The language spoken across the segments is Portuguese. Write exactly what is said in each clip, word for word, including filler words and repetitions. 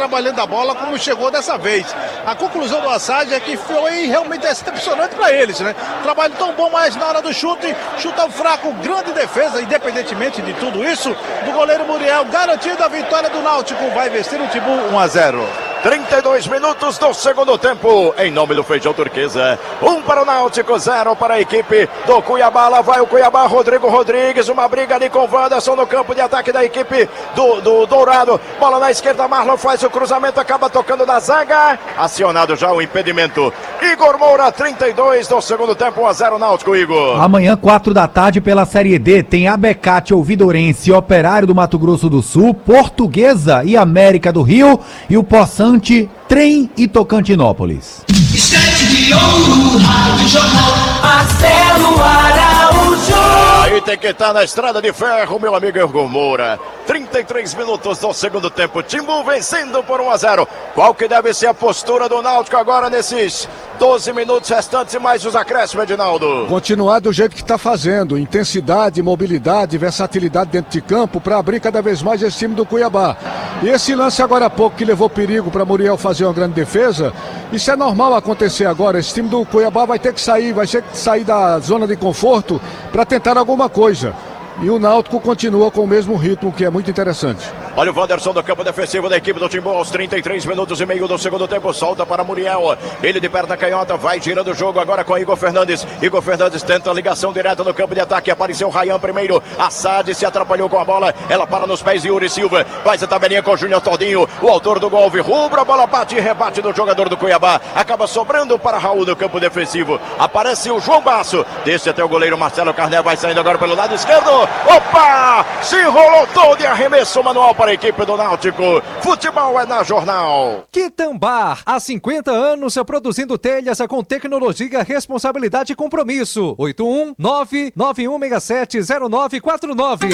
trabalhando a bola como chegou dessa vez. A conclusão do Assad é que foi realmente decepcionante para eles, né? Trabalho tão bom, mas na hora do chute, chutão fraco, grande defesa, independentemente de tudo isso, do goleiro Muriel, garantindo a vitória do Náutico, vai vencer o Timbu um a zero. trinta e dois minutos do segundo tempo, em nome do Feijão Turquesa, um para o Náutico, zero para a equipe do Cuiabá. Lá vai o Cuiabá, Rodrigo Rodrigues, uma briga ali com o Wanderson no campo de ataque da equipe do, do Dourado, bola na esquerda, Marlon faz o cruzamento, acaba tocando na zaga, acionado já o impedimento. Igor Moura, trinta e dois do segundo tempo, um a zero Náutico, Igor. Amanhã, quatro da tarde, pela Série D, tem Abecate, Ouvidorense, Operário do Mato Grosso do Sul, Portuguesa e América do Rio, e o Poçante, Trem e Tocantinópolis. Estante de ouro, Rádio Jornal, Marcelo Araújo. Aí tem que estar na estrada de ferro, meu amigo Igor Moura. trinta e três minutos do segundo tempo, Timbu vencendo por um a zero. Qual que deve ser a postura do Náutico agora nesses doze minutos restantes e mais os acréscimos, Edinaldo? Continuar do jeito que está fazendo, intensidade, mobilidade, versatilidade dentro de campo para abrir cada vez mais esse time do Cuiabá. E esse lance agora há pouco que levou perigo para Muriel fazer uma grande defesa, isso é normal acontecer agora. Esse time do Cuiabá vai ter que sair, vai ter que sair da zona de conforto para tentar alguma coisa. E o Náutico continua com o mesmo ritmo, que é muito interessante. Olha o Wanderson do campo defensivo da equipe do Timbu aos trinta e três minutos e meio do segundo tempo. Solta para Muriel. Ele de perna canhota, vai girando o jogo agora com Igor Fernandes. Igor Fernandes tenta a ligação direta no campo de ataque. Apareceu o Ryan primeiro. Assad se atrapalhou com a bola. Ela para nos pés de Yuri Silva. Faz a tabelinha com o Júnior Todinho. O autor do gol rubro. A bola bate e rebate do jogador do Cuiabá. Acaba sobrando para Raul no campo defensivo. Aparece o João Basso. Desce até o goleiro Marcelo Carné. Vai saindo agora pelo lado esquerdo. Opa! Se enrolou todo e arremesso manual para a equipe do Náutico. Futebol é na Jornal. Quitambar, há cinquenta anos produzindo telhas com tecnologia, responsabilidade e compromisso. oito um nove nove um seis sete zero nove quatro nove.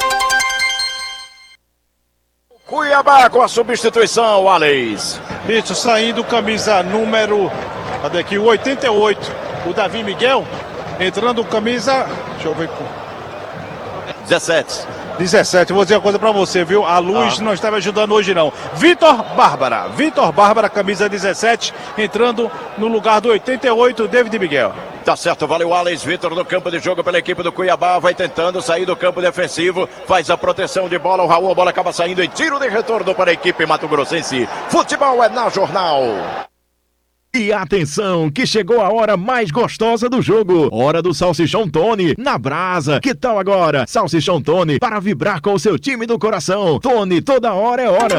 Cuiabá com a substituição, Alex. Isso, saindo camisa número, cadê aqui, o oitenta e oito, o Davi Miguel, entrando camisa, deixa eu ver, dezessete. dezessete, vou dizer uma coisa pra você, viu? A luz ah. não estava ajudando hoje não. Vitor Bárbara, Vitor Bárbara, camisa dezessete, entrando no lugar do oitenta e oito, David Miguel. Tá certo, valeu Alex. Vitor no campo de jogo pela equipe do Cuiabá, vai tentando sair do campo defensivo, faz a proteção de bola, o Raul, a bola acaba saindo em tiro de retorno para a equipe mato-grossense. Futebol é na Jornal. E atenção, que chegou a hora mais gostosa do jogo. Hora do Salsichão Tony, na brasa. Que tal agora? Salsichão Tony, para vibrar com o seu time do coração. Tony, toda hora é hora.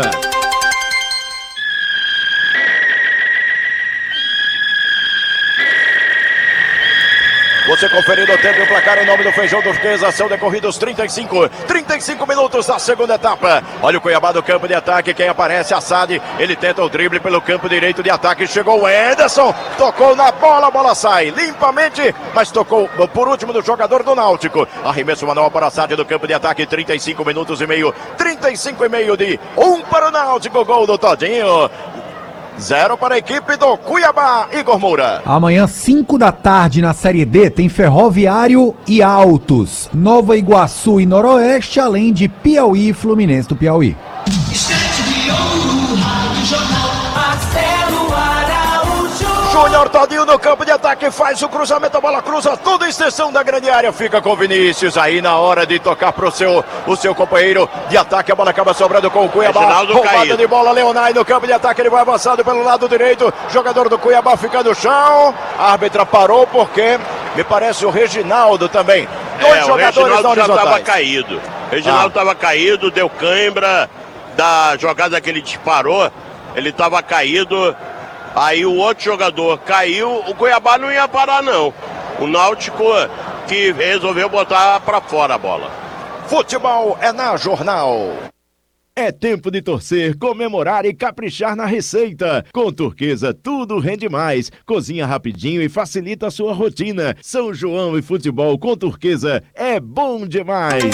Você conferindo o tempo e o placar em nome do Feijão Turquesa. São decorridos trinta e cinco, trinta e cinco minutos da segunda etapa. Olha o Cuiabá do campo de ataque. Quem aparece, Assad. Ele tenta o drible pelo campo direito de ataque. Chegou o Ederson. Tocou na bola. A bola sai limpamente, mas tocou por último do jogador do Náutico. Arremesso manual para Assad do campo de ataque. trinta e cinco minutos e meio. trinta e cinco e meio de um para o Náutico. Gol do Todinho. Zero para a equipe do Cuiabá, Igor Moura. Amanhã, cinco da tarde, na Série D, tem Ferroviário e Altos, Nova Iguaçu e Noroeste, além de Piauí e Fluminense do Piauí. Estante de ouro, Rádio Jornal, Marcelo Araújo. Júnior Todinho no campo de ataque, faz o cruzamento, a bola cruza toda a extensão da grande área, fica com Vinícius, aí na hora de tocar pro seu, o seu companheiro de ataque, a bola acaba sobrando com o Cuiabá, roubada de bola, Leonai no campo de ataque, ele vai avançando pelo lado direito, jogador do Cuiabá fica no chão, a árbitra parou porque me parece o Reginaldo também, dois é, jogadores o Reginaldo já estava horizontais. caído, o Reginaldo estava ah. caído, deu cãibra da jogada que ele disparou, ele estava caído. Aí o outro jogador caiu, o Cuiabá não ia parar não. O Náutico que resolveu botar pra fora a bola. Futebol é na Jornal. É tempo de torcer, comemorar e caprichar na receita. Com Turquesa tudo rende mais. Cozinha rapidinho e facilita a sua rotina. São João e futebol com Turquesa é bom demais.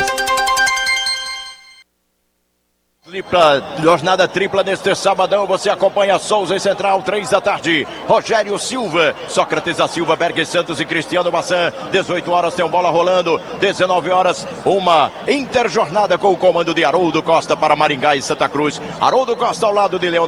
Tripla, jornada tripla neste sabadão, você acompanha Souza e Central, três da tarde, Rogério Silva, Sócrates da Silva, Berg Santos e Cristiano Bassan, dezoito horas tem bola rolando, dezenove horas, uma interjornada com o comando de Haroldo Costa para Maringá e Santa Cruz, Haroldo Costa ao lado de Leonardo.